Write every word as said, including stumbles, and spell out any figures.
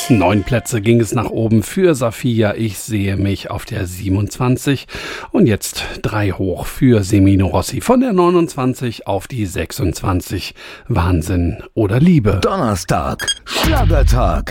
Neun Plätze ging es nach oben für Safiya, ich sehe mich auf der siebenundzwanzig und jetzt drei hoch für Semino Rossi von der neunundzwanzig auf die sechsundzwanzig. Wahnsinn oder Liebe? Donnerstag, Schlagertag.